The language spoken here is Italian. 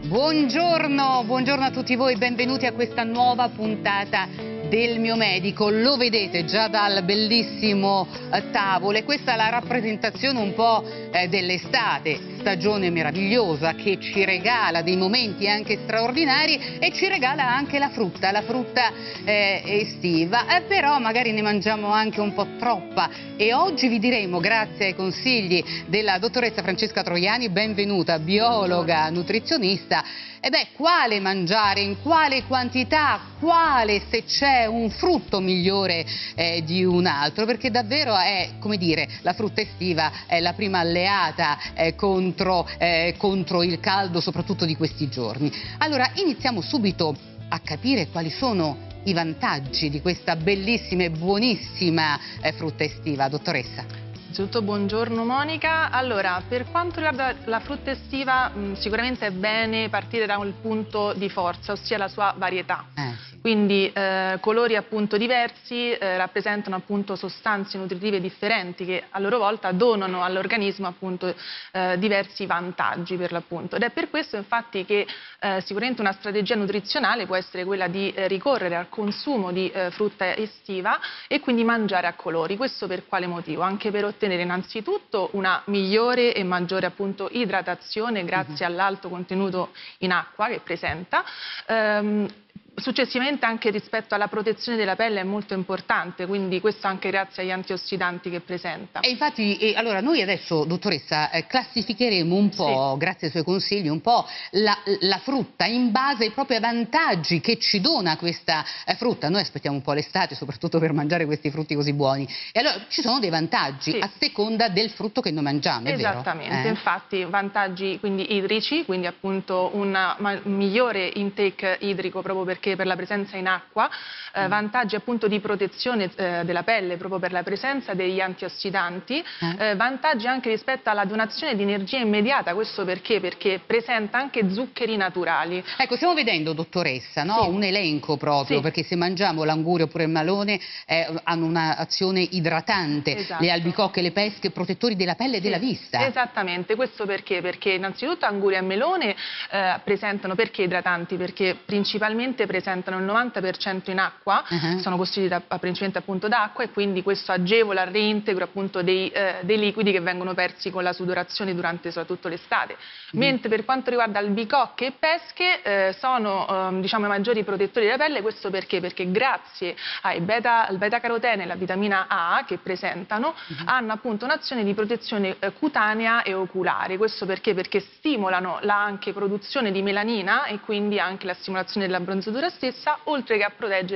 Buongiorno, buongiorno a tutti voi, benvenuti a questa nuova puntata del Mio Medico. Lo vedete già dal bellissimo tavolo, e questa è la rappresentazione un po' dell'estate, stagione meravigliosa che ci regala dei momenti anche straordinari e ci regala anche la frutta estiva, però magari ne mangiamo anche un po' troppa, e oggi vi diremo, grazie ai consigli della dottoressa Francesca Troiani, benvenuta, biologa, nutrizionista, quale mangiare, in quale quantità, quale, se c'è un frutto migliore di un altro, perché davvero è, come dire, la frutta estiva è la prima alleata contro il caldo, soprattutto di questi giorni. Allora, iniziamo subito a capire quali sono i vantaggi di questa bellissima e buonissima frutta estiva, dottoressa. Innanzitutto buongiorno Monica. Allora, per quanto riguarda la frutta estiva, sicuramente è bene partire da un punto di forza, ossia la sua varietà. Sì. Quindi colori appunto diversi rappresentano appunto sostanze nutritive differenti che a loro volta donano all'organismo appunto diversi vantaggi per l'appunto. Ed è per questo infatti che sicuramente una strategia nutrizionale può essere quella di ricorrere al consumo di frutta estiva e quindi mangiare a colori. Questo per quale motivo? Anche per ottenere innanzitutto una migliore e maggiore appunto idratazione grazie all'alto contenuto in acqua che presenta. Successivamente anche rispetto alla protezione della pelle è molto importante, quindi questo anche grazie agli antiossidanti che presenta. E infatti, allora noi adesso, dottoressa, classificheremo un po', grazie ai suoi consigli, un po' la frutta in base proprio ai vantaggi che ci dona questa frutta. Noi aspettiamo un po' l'estate, soprattutto per mangiare questi frutti così buoni. E allora ci sono dei vantaggi a seconda del frutto che noi mangiamo, è vero? Esattamente, infatti vantaggi quindi idrici, quindi appunto un migliore intake idrico proprio perché per la presenza in acqua, vantaggi appunto di protezione della pelle proprio per la presenza degli antiossidanti, vantaggi anche rispetto alla donazione di energia immediata. Questo perché? Perché presenta anche zuccheri naturali. Ecco, stiamo vedendo, dottoressa, no? Un elenco proprio, perché se mangiamo l'anguria oppure il melone hanno un'azione idratante, le albicocche, le pesche, protettori della pelle e della vista. Esattamente, questo perché? Perché innanzitutto anguria e melone presentano, perché idratanti? Perché principalmente presentano il 90% in acqua, sono costituiti principalmente appunto d'acqua, e quindi questo agevola il reintegro appunto dei liquidi che vengono persi con la sudorazione durante soprattutto l'estate. Mentre per quanto riguarda albicocche e pesche sono diciamo i maggiori protettori della pelle. Questo perché? Perché grazie al beta-carotene e alla vitamina A che presentano hanno appunto un'azione di protezione cutanea e oculare. Questo perché? Perché stimolano anche produzione di melanina e quindi anche la stimolazione della bronzatura stessa, oltre che a proteggere